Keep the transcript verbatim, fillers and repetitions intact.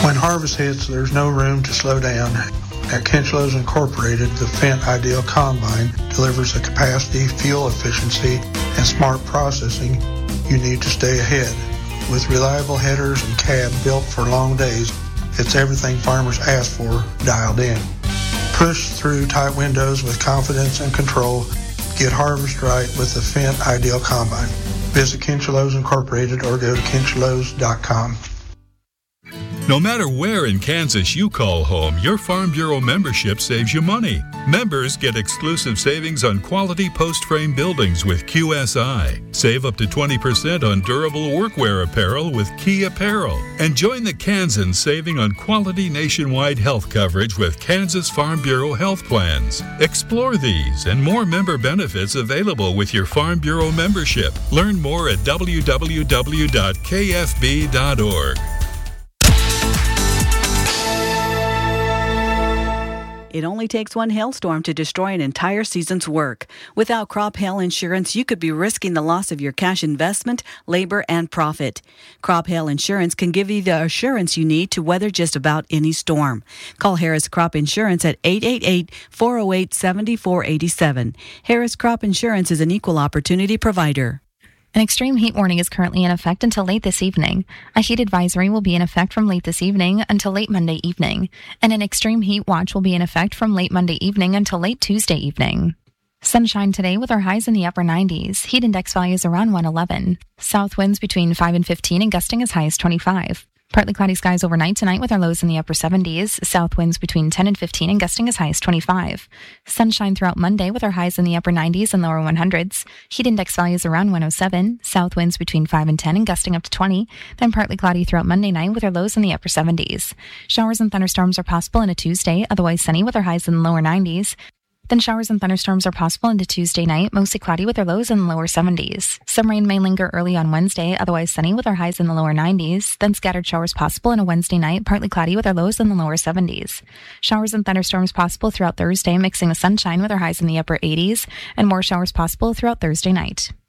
When harvest hits, there's no room to slow down. At Kinchlows Incorporated, the Fendt Ideal Combine delivers the capacity, fuel efficiency, and smart processing you need to stay ahead. With reliable headers and cab built for long days, it's everything farmers ask for dialed in. Push through tight windows with confidence and control. Get harvest right with the Fendt Ideal Combine. Visit Kinchlows Incorporated or go to kinchlows dot com. No matter where in Kansas you call home, your Farm Bureau membership saves you money. Members get exclusive savings on quality post-frame buildings with Q S I. Save up to twenty percent on durable workwear apparel with Key Apparel. And join the Kansans saving on quality nationwide health coverage with Kansas Farm Bureau health plans. Explore these and more member benefits available with your Farm Bureau membership. Learn more at w w w dot k f b dot org. It only takes one hailstorm to destroy an entire season's work. Without crop hail insurance, you could be risking the loss of your cash investment, labor, and profit. Crop hail insurance can give you the assurance you need to weather just about any storm. Call Harris Crop Insurance at eight eight eight, four oh eight, seven four eight seven. Harris Crop Insurance is an equal opportunity provider. An extreme heat warning is currently in effect until late this evening. A heat advisory will be in effect from late this evening until late Monday evening. And an extreme heat watch will be in effect from late Monday evening until late Tuesday evening. Sunshine today with our highs in the upper nineties. Heat index values around one eleven. South winds between five and fifteen and gusting as high as twenty-five. Partly cloudy skies overnight tonight with our lows in the upper seventies. South winds between ten and fifteen and gusting as high as twenty-five. Sunshine throughout Monday with our highs in the upper nineties and lower hundreds. Heat index values around one oh seven. South winds between five and ten and gusting up to twenty. Then partly cloudy throughout Monday night with our lows in the upper seventies. Showers and thunderstorms are possible into Tuesday, otherwise sunny with our highs in the lower nineties. Then showers and thunderstorms are possible into Tuesday night, mostly cloudy with our lows in the lower seventies. Some rain may linger early on Wednesday, otherwise sunny with our highs in the lower nineties. Then scattered showers possible on a Wednesday night, partly cloudy with our lows in the lower seventies. Showers and thunderstorms possible throughout Thursday, mixing with sunshine with our highs in the upper eighties. And more showers possible throughout Thursday night.